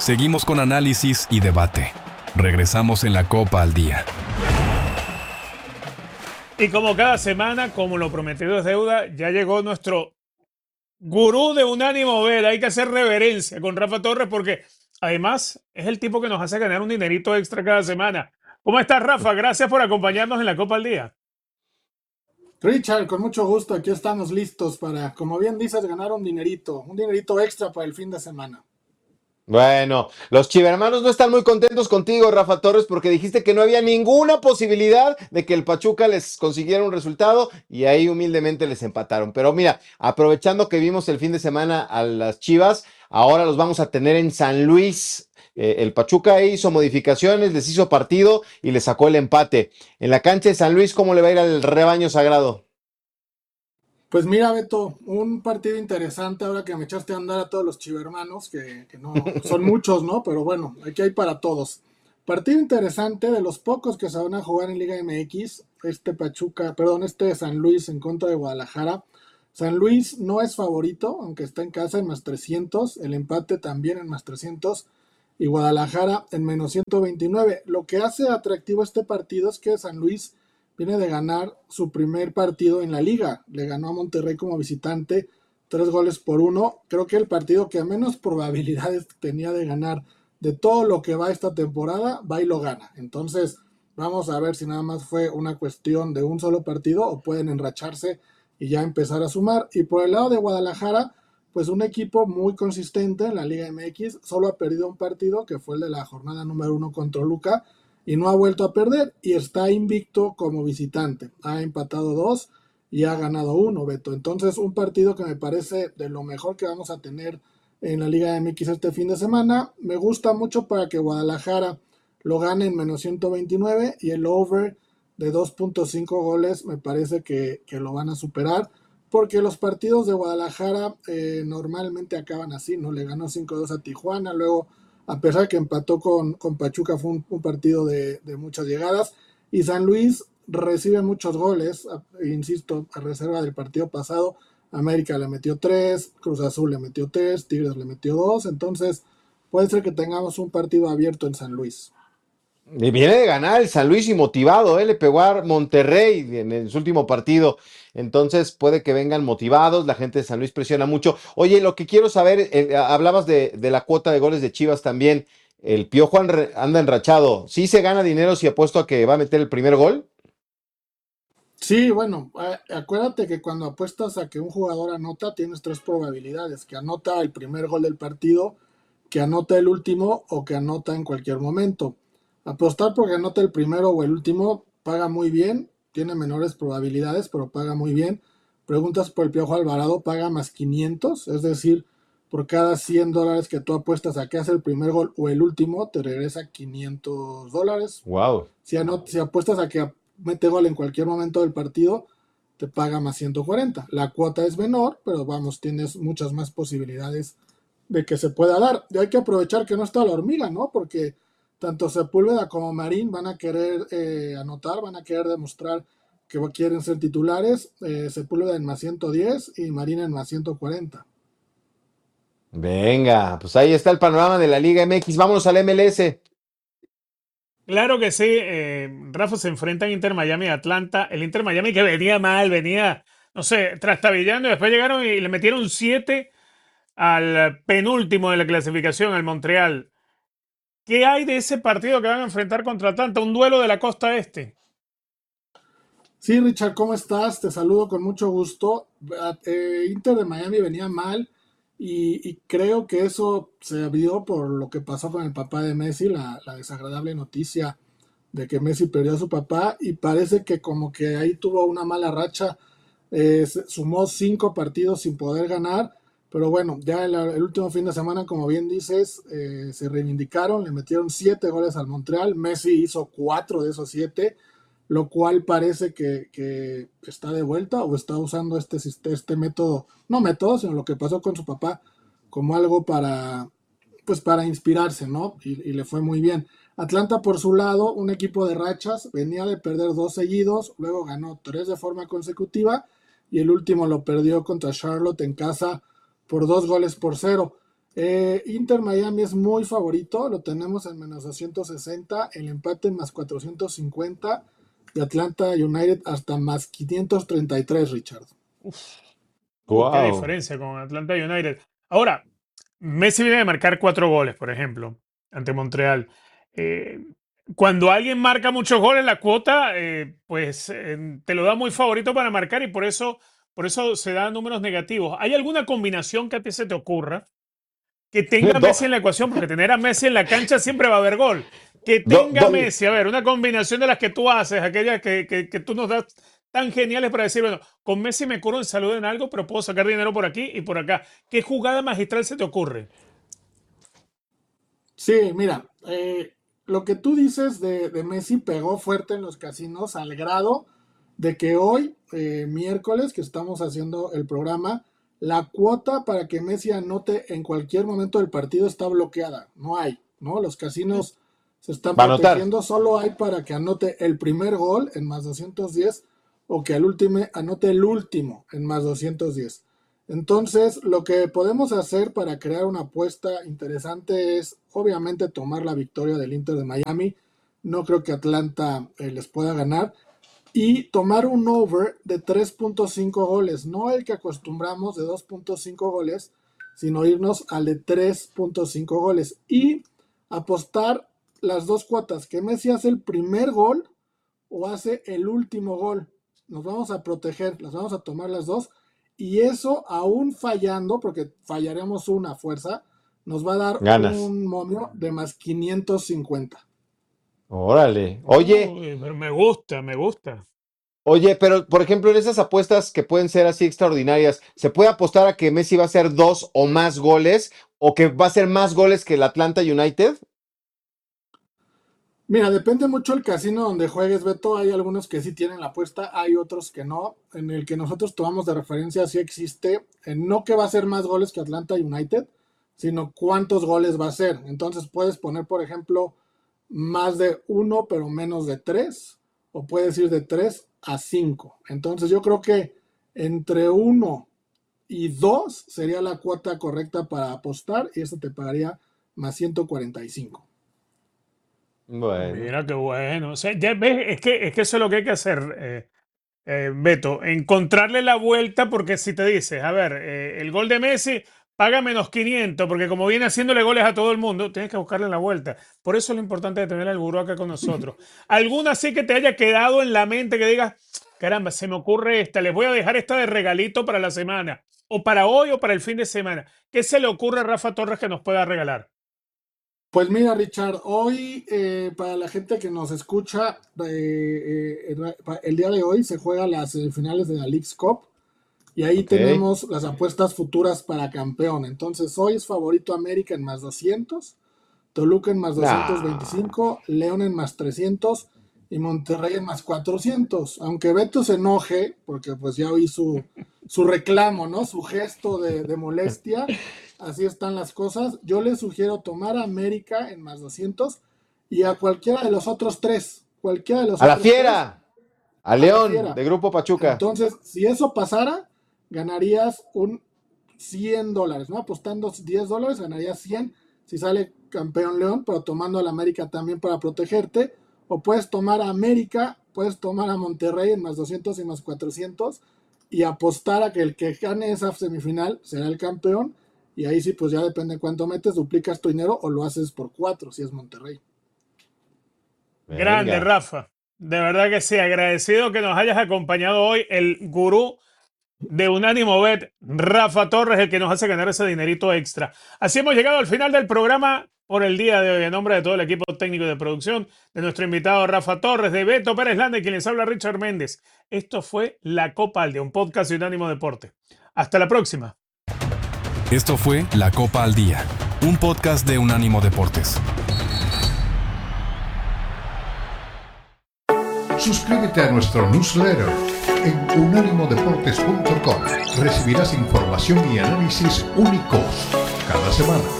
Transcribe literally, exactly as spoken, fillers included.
Seguimos con análisis y debate. Regresamos en la Copa al Día. Y como cada semana, como lo prometido es deuda, ya llegó nuestro gurú de Unánimo Bet. Hay que hacer reverencia con Rafa Torres porque además es el tipo que nos hace ganar un dinerito extra cada semana. ¿Cómo estás, Rafa? Gracias por acompañarnos en la Copa al Día. Richard, con mucho gusto, aquí estamos listos para, como bien dices, ganar un dinerito, un dinerito extra para el fin de semana. Bueno, los chivermanos no están muy contentos contigo, Rafa Torres, porque dijiste que no había ninguna posibilidad de que el Pachuca les consiguiera un resultado y ahí humildemente les empataron. Pero mira, aprovechando que vimos el fin de semana a las Chivas, ahora los vamos a tener en San Luis. Eh, el Pachuca hizo modificaciones, les hizo partido y les sacó el empate. En la cancha de San Luis, ¿cómo le va a ir al rebaño sagrado? Pues mira, Beto, un partido interesante ahora que me echaste a andar a todos los chivermanos, que, que no son muchos, ¿no? Pero bueno, aquí hay para todos. Partido interesante, de los pocos que se van a jugar en Liga M X, este Pachuca, perdón, este San Luis en contra de Guadalajara. San Luis no es favorito, aunque está en casa en más trescientos, el empate también en más trescientos, y Guadalajara en menos ciento veintinueve. Lo que hace atractivo este partido es que San Luis viene de ganar su primer partido en la liga. Le ganó a Monterrey como visitante, tres goles por uno. Creo que el partido que menos probabilidades tenía de ganar de todo lo que va esta temporada, va y lo gana. Entonces, vamos a ver si nada más fue una cuestión de un solo partido o pueden enracharse y ya empezar a sumar. Y por el lado de Guadalajara, pues un equipo muy consistente en la Liga M X, solo ha perdido un partido, que fue el de la jornada número uno contra Luca, y no ha vuelto a perder y está invicto como visitante. Ha empatado dos y ha ganado uno, Beto. Entonces, un partido que me parece de lo mejor que vamos a tener en la Liga M X este fin de semana. Me gusta mucho para que Guadalajara lo gane en menos ciento veintinueve y el over de dos punto cinco goles me parece que, que lo van a superar, porque los partidos de Guadalajara eh, normalmente acaban así, ¿no? Le ganó cinco dos a Tijuana, luego a pesar de que empató con, con Pachuca, fue un, un partido de, de muchas llegadas, y San Luis recibe muchos goles, a, insisto, a reserva del partido pasado. América le metió tres, Cruz Azul le metió tres, Tigres le metió dos, entonces puede ser que tengamos un partido abierto en San Luis. Y viene de ganar el San Luis y motivado, ¿eh? Le pegó a Monterrey en, en su último partido. Entonces puede que vengan motivados, la gente de San Luis presiona mucho. Oye, lo que quiero saber, eh, hablabas de, de la cuota de goles de Chivas también. El Piojo anda enrachado. ¿Sí se gana dinero si apuesto a que va a meter el primer gol? Sí, bueno, acuérdate que cuando apuestas a que un jugador anota, tienes tres probabilidades: que anota el primer gol del partido, que anota el último o que anota en cualquier momento. Apostar porque anota el primero o el último paga muy bien, tiene menores probabilidades, pero paga muy bien. Preguntas por el Piojo Alvarado, paga más quinientos, es decir, por cada cien dólares que tú apuestas a que hace el primer gol o el último, te regresa quinientos dólares. Wow. Si, anot- si apuestas a que mete gol en cualquier momento del partido, te paga más ciento cuarenta. La cuota es menor, pero vamos, tienes muchas más posibilidades de que se pueda dar. Y hay que aprovechar que no está la hormiga, ¿no? Porque tanto Sepúlveda como Marín van a querer eh, anotar, van a querer demostrar que quieren ser titulares. Eh, Sepúlveda en más ciento diez y Marín en más ciento cuarenta. Venga, pues ahí está el panorama de la Liga M X. Vámonos al M L S. Claro que sí, eh, Rafa, se enfrentan Inter Miami y Atlanta. El Inter Miami que venía mal, venía, no sé, trastabillando y después llegaron y le metieron siete al penúltimo de la clasificación, al Montreal. ¿Qué hay de ese partido que van a enfrentar contra Atlanta? Un duelo de la costa este. Sí, Richard, ¿cómo estás? Te saludo con mucho gusto. Eh, Inter de Miami venía mal y, y creo que eso se vio por lo que pasó con el papá de Messi, la, la desagradable noticia de que Messi perdió a su papá, y parece que como que ahí tuvo una mala racha. Eh, sumó cinco partidos sin poder ganar, pero bueno, ya el, el último fin de semana, como bien dices, eh, se reivindicaron, le metieron siete goles al Montreal. Messi hizo cuatro de esos siete, lo cual parece que, que está de vuelta o está usando este, este método, no método, sino lo que pasó con su papá, como algo para, pues para inspirarse, ¿no? Y, y le fue muy bien. Atlanta, por su lado, un equipo de rachas, venía de perder dos seguidos, luego ganó tres de forma consecutiva y el último lo perdió contra Charlotte en casa por dos goles por cero. Eh, Inter Miami es muy favorito, lo tenemos en menos doscientos sesenta, el empate en más cuatrocientos cincuenta y Atlanta United hasta más quinientos treinta y tres, Richard. Uh, qué Wow. diferencia con Atlanta United. Ahora, Messi viene de marcar cuatro goles, por ejemplo, ante Montreal. Eh, cuando alguien marca muchos goles, la cuota, eh, pues eh, te lo da muy favorito para marcar y por eso, por eso se dan números negativos. ¿Hay alguna combinación que a ti se te ocurra que tenga Do- Messi en la ecuación? Porque tener a Messi en la cancha siempre va a haber gol. Que do- tenga do- Messi, a ver, una combinación de las que tú haces, aquellas que, que, que tú nos das tan geniales para decir, bueno, con Messi me curo en salud en algo, pero puedo sacar dinero por aquí y por acá. ¿Qué jugada magistral se te ocurre? Sí, mira, eh, lo que tú dices de, de Messi pegó fuerte en los casinos al grado de que hoy, eh, miércoles, que estamos haciendo el programa, la cuota para que Messi anote en cualquier momento del partido está bloqueada. No hay, ¿no? Los casinos se están Va a anotar. protegiendo, solo hay para que anote el primer gol en más doscientos diez o que al último anote el último en más doscientos diez. Entonces, lo que podemos hacer para crear una apuesta interesante es, obviamente, tomar la victoria del Inter de Miami. No creo que Atlanta eh, les pueda ganar. Y tomar un over de tres punto cinco goles. No el que acostumbramos de dos punto cinco goles, sino irnos al de tres punto cinco goles. Y apostar las dos cuotas. Que Messi hace el primer gol o hace el último gol. Nos vamos a proteger, las vamos a tomar las dos. Y eso, aún fallando, porque fallaremos una fuerza, nos va a dar Ganas. un momio de más quinientos cincuenta. Órale. Oye, Uy, pero me gusta, me gusta. oye, pero por ejemplo, en esas apuestas que pueden ser así extraordinarias, ¿se puede apostar a que Messi va a hacer dos o más goles o que va a hacer más goles que el Atlanta United? Mira, depende mucho el casino donde juegues, Beto. Hay algunos que sí tienen la apuesta, hay otros que no. En el que nosotros tomamos de referencia sí existe, eh, no que va a ser más goles que Atlanta United, sino cuántos goles va a ser. Entonces puedes poner, por ejemplo, más de uno, pero menos de tres, o puedes ir de tres a cinco. Entonces yo creo que entre uno y dos sería la cuota correcta para apostar y eso te pagaría más ciento cuarenta y cinco. Bueno. Mira qué bueno. O sea, ya ves, es que, es que eso es lo que hay que hacer, eh, eh, Beto. Encontrarle la vuelta, porque si te dices, a ver, eh, el gol de Messi paga menos quinientos, porque como viene haciéndole goles a todo el mundo, tienes que buscarle la vuelta. Por eso es lo importante de tener al gurú acá con nosotros. ¿Alguna sí que te haya quedado en la mente que digas, caramba, se me ocurre esta, les voy a dejar esta de regalito para la semana, o para hoy o para el fin de semana? ¿Qué se le ocurre a Rafa Torres que nos pueda regalar? Pues mira, Richard, hoy eh, para la gente que nos escucha, eh, eh, el día de hoy se juegan las semifinales de la Leagues Cup y ahí Ok. tenemos las apuestas futuras para campeón. Entonces hoy es favorito América en más doscientos, Toluca en más doscientos veinticinco, Nah. León en más trescientos y Monterrey en más cuatrocientos. Aunque Beto se enoje, porque pues ya oí su, su reclamo, ¿no? Su gesto de, de molestia. Así están las cosas. Yo les sugiero tomar a América en más doscientos y a cualquiera de los otros tres. Cualquiera de los A la otros tres, Fiera, a a la León, Fiera. de Grupo Pachuca. Entonces, si eso pasara, ganarías un cien dólares, ¿no? Apostando diez dólares, ganarías cien si sale campeón León, pero tomando a la América también para protegerte. O puedes tomar a América, puedes tomar a Monterrey en más doscientos y más cuatrocientos y apostar a que el que gane esa semifinal será el campeón. Y ahí sí, pues ya depende de cuánto metes, duplicas tu dinero o lo haces por cuatro si es Monterrey. Grande, Venga. Rafa. De verdad que sí, agradecido que nos hayas acompañado hoy, el gurú de Unánimo Bet, Rafa Torres, el que nos hace ganar ese dinerito extra. Así hemos llegado al final del programa por el día de hoy. En nombre de todo el equipo técnico de producción, de nuestro invitado Rafa Torres, de Beto Pérez Landa, quien les habla Richard Méndez. Esto fue La Copa al Día, un podcast de Unánimo Deporte. Hasta la próxima. Esto fue La Copa al Día, un podcast de Unánimo Deportes. Suscríbete a nuestro newsletter en unánimo deportes punto com. Recibirás información y análisis únicos cada semana.